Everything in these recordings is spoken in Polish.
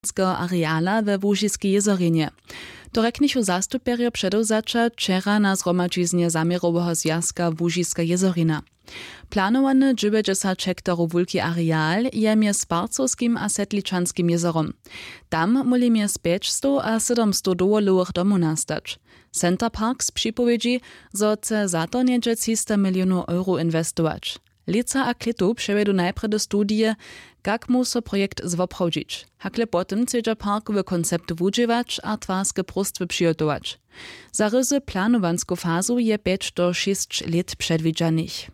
areala we Łužiskiej jezorinie. To reknichu zastupjerjo předovzača včera na zhromadžiznie zamierového związka Łužiska jezorina. Planowany 90 hektarów wielki areal je między Sparcowskim a Setličanskim jezorom. Tam moli między 500 a 700 dołolowych domów nastać. Center Parks przypowiedzi, że chce za to niedzie 300 milionów euro inwestować. Lica a klitu przevedu najpierw do studie, jak musi projekt zwoprawdzić. Hakle potem chce parkowe koncepty wudziewać a twarskie prostwy przygotować. Za ryzy planowanską fazu je 5 do 6 lat przedwidzianych.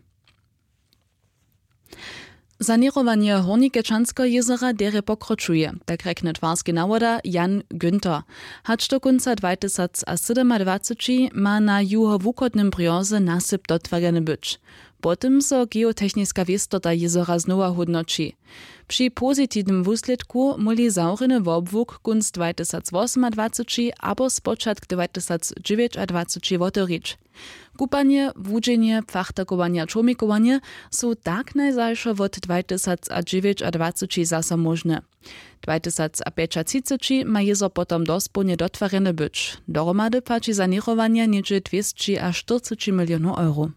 Sanerowanie Hornikečanskiego jezera dere pokročuje, tak rekne twarski nawoda Jan Günther. Hacz do końca 2027 ma na juho-wukodnym brioze nasyp dotwarzany być. Potem so geotechniska wistota jezera znowa hodnoci. Przy pozytywnym wuslitku moli zauryny wobwuk kunst 2028 abo spočatk 2029 wotorić. Kupanie, wudzenie, pachtakowanie, człomikowanie są tak najzajsze od 2029 zasa możne. 2035 ma jezo potom dospołnie dotwarzane być. Dohromady pači sanerowanie niedzie 200 a 40 milionów euro.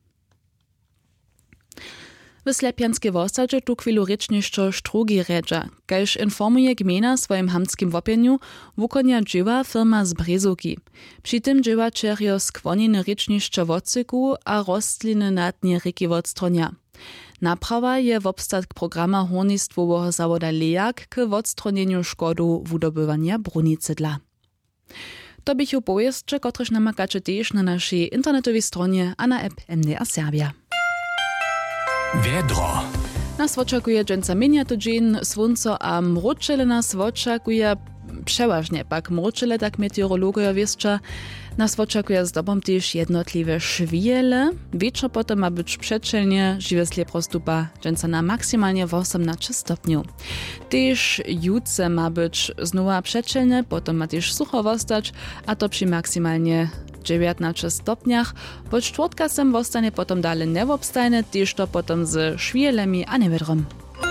W Slepianskie wosadzie tu chwilu ryczniszczo Strugi redża, kajż informuje gmina swoim hamskim wopieniu wukonia dzieła firma z Brezoki. Przy tym dzieła czerjo skłoniny ryczniszczo wocyku a rostliny na dnie ryki wodstronia. Naprawa je w obstatk programa hornistwowego zawoda Lejak k wodstronieniu szkodu wudobywania brunicydla. To bych upojeszcze, kotryż namakacie też na naszej internetowej stronie a na app MDR Serbia. Wiedro. Nas oczekuje dżęca mienia tydzień, słońce a mroczele nas oczekuje przeważnie, pak mroczele tak meteorologoja wieszcza. Nas oczekuje z dobą też jednotliwe szwiele. Wieczór potem ma być przeczelnie, żywiesle prostupa dżęca na maksymalnie 18 stopniu. Też jutce ma być znowu przeczelnie, potem ma też sucho wostać, a to przy maksymalnie 19 stopniach. Pod czwartka sem wostanie potom dalej nie wobstajne, też to potom z szwielemi a niewiadrom.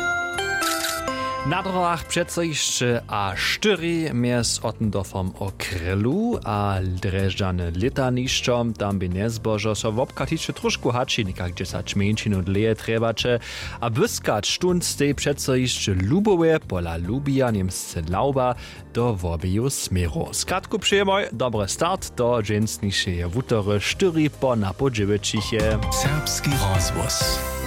Na drogach přece ještě a 4 mjez Ottendorfom Okrylu a Drežďane Litanišćom, tam by nezbožo so wobkatiče trošku hačinika, gdzie sa čmenčinu dleje trebače, a wyskać štund stej přece ještě Lubowe pola Lubija Niemsce Lauba do wobiju smeru. Skratku przyjemoj, dobry start do dżęsnišeje wutory 4 po napodživečiche. Serbski rozvoz.